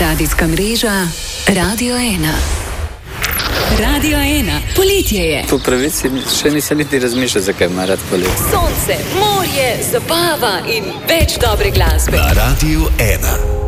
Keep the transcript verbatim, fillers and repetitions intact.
Radijska mreža Radio ena. Radio ena, poletje je. Po pravici še nisem niti razmišljal, zakaj ima rad poletje. Sonce, morje, zabava in več dobre glasbe. Na Radio ena.